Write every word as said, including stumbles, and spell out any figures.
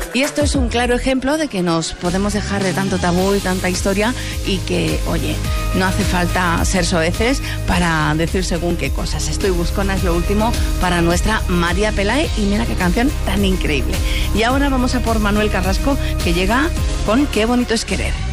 Y esto es un claro ejemplo de que nos podemos dejar de tanto tabú y tanta historia y que, oye, no hace falta ser soeces para decir según qué cosas. Estoy buscona es lo último para nuestra María Pelae y mira qué canción tan increíble. Y ahora vamos a por Manuel Carrasco, que llega con Qué bonito es querer.